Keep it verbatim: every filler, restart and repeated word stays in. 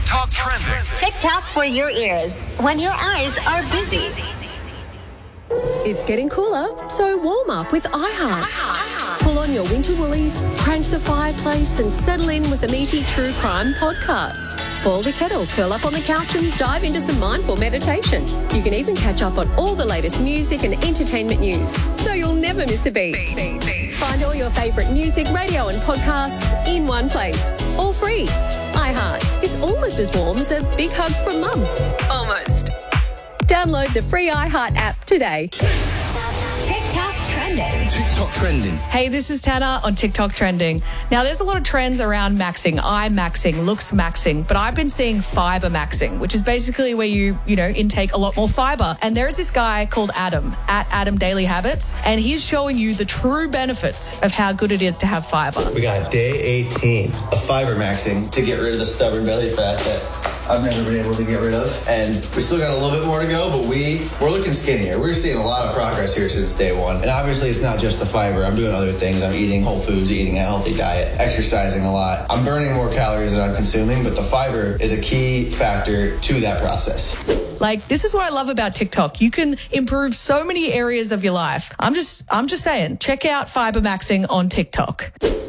TikTok trending. TikTok for your ears when your eyes are busy. It's getting cooler, so warm up with iHeart. Pull on your winter woolies, crank the fireplace and settle in with the meaty true crime podcast. Boil the kettle, curl up on the couch and dive into some mindful meditation. You can even catch up on all the latest music and entertainment news, so you'll never miss a beat. Find all your favourite music, radio and podcasts in one place. All free. iHeart. It's almost as warm as a big hug from mum. Almost. Download the free iHeart app today. TikTok trending. TikTok trending. Hey, this is Tana on TikTok trending. Now, there's a lot of trends around maxing, eye maxing, looks maxing, but I've been seeing fiber maxing, which is basically where you, you know, intake a lot more fiber. And there is this guy called Adam, at Adam Daily Habits, and he's showing you the true benefits of how good it is to have fiber. We got day eighteen of fiber maxing to get rid of the stubborn belly fat that I've never been able to get rid of. And we still got a little bit more to go, but we, we're looking skinnier. We're seeing a lot of progress here since day one. And obviously it's not just the fiber. I'm doing other things. I'm eating whole foods, eating a healthy diet, exercising a lot. I'm burning more calories than I'm consuming, but the fiber is a key factor to that process. Like, this is what I love about TikTok. You can improve so many areas of your life. I'm just, I'm just saying, check out fiber maxing on TikTok.